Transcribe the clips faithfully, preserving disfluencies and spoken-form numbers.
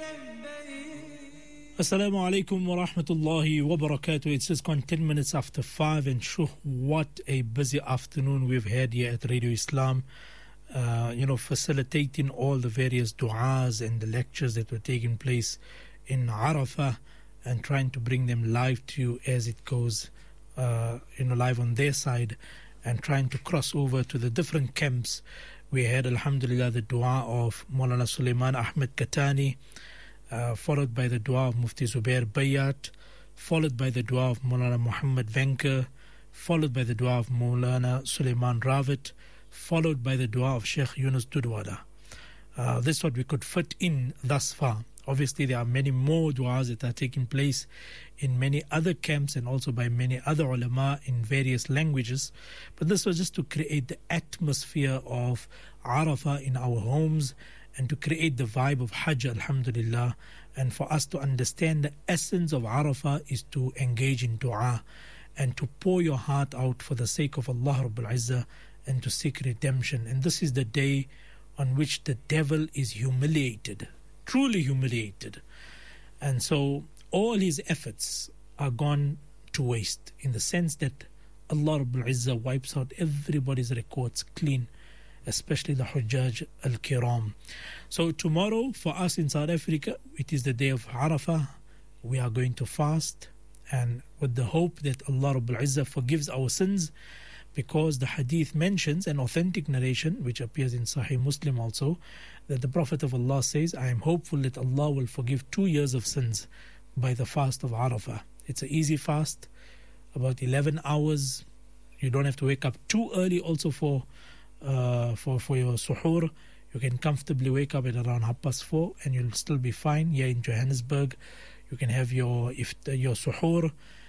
Assalamu alaikum wa rahmatullahi wa barakatuh. It's just gone ten minutes after five, and sure, what a busy afternoon we've had here at Radio Islam. Uh, you know, facilitating all the various du'as and the lectures that were taking place in Arafah, and trying to bring them live to you as it goes, uh, you know, live on their side, and trying to cross over to the different camps. We had, alhamdulillah, the dua of Maulana Sulaiman Ahmed Katani, Uh, followed by the dua of Mufti Zubair Bayat, followed by the dua of Maulana Muhammad Venker, followed by the dua of Maulana Sulaiman Rawat, followed by the dua of Sheikh Yunus Dudwada. Uh, this is what we could fit in thus far. Obviously, there are many more duas that are taking place in many other camps and also by many other ulama in various languages. But this was just to create the atmosphere of Arafah in our homes and to create the vibe of Hajj, alhamdulillah. And for us to understand the essence of Arafah is to engage in dua and to pour your heart out for the sake of Allah Rabbul Izzah and to seek redemption. And this is the day on which the devil is humiliated, truly humiliated. And so all his efforts are gone to waste, in the sense that Allah Rabbul Izzah wipes out everybody's records clean, especially the Hujjaj al-Kiram. So tomorrow for us in South Africa, it is the day of Arafah. We are going to fast, and with the hope that Allah Rabbul Izzah forgives our sins, because the hadith mentions an authentic narration which appears in Sahih Muslim also, that the Prophet of Allah says, I am hopeful that Allah will forgive two years of sins by the fast of Arafah. It's an easy fast, about eleven hours. You don't have to wake up too early also for uh, for, for your suhoor. You can comfortably wake up at around half past four and you'll still be fine. Here in Johannesburg, you can have your if your suhoor,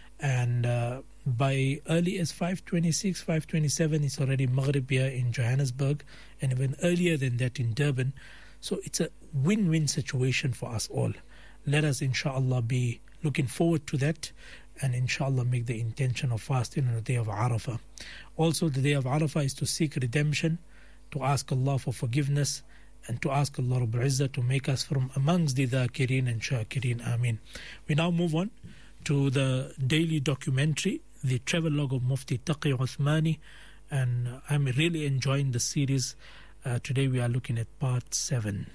and uh, by early as five twenty-six, five twenty-seven, it's already Maghrib here in Johannesburg, and even earlier than that in Durban. So it's a win-win situation for us all. Let us, inshallah, be looking forward to that, and inshallah make the intention of fasting on the day of Arafah. Also, the day of Arafah is to seek redemption, to ask Allah for forgiveness, and to ask Allah Rabbul Izzah to make us from amongst the dhakirin and shakirin. Ameen. We now move on to the daily documentary, the travelogue of Mufti Taqi Uthmani, and I'm really enjoying the series. Uh, today we are looking at part seven.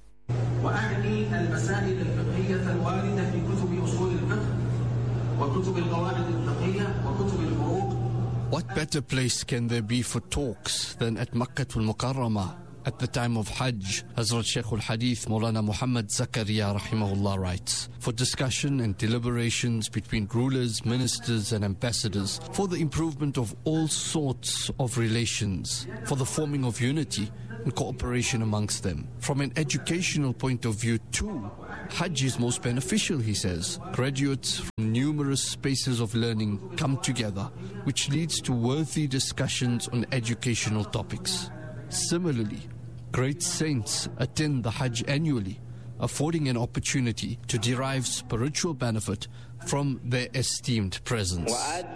وأعني المسائل الفقهية الواردة في كتب أصول الفقه وكتب القواعد الفقهية وكتب الفروق. What better place can there be for talks than at Makkah al-Mukarramah at the time of Hajj? Hazrat Shaykh al-Hadith Maulana Muhammad Zakaria rahimahullah writes, for discussion and deliberations between rulers, ministers and ambassadors, for the improvement of all sorts of relations, for the forming of unity and cooperation amongst them. From an educational point of view too, Hajj is most beneficial, he says. Graduates from numerous spaces of learning come together, which leads to worthy discussions on educational topics. Similarly, great saints attend the Hajj annually, affording an opportunity to derive spiritual benefit from their esteemed presence.